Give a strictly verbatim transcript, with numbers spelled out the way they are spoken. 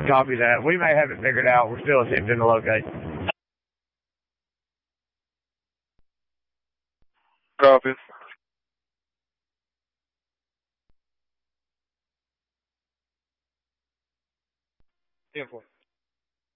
Copy that. We may have it figured out. We're still attempting to locate. Copy. ten four.